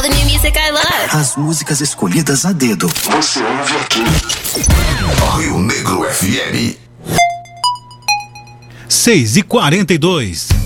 the new music I love. As músicas escolhidas a dedo. Você ouve aqui. Rio Negro FM. 6h42.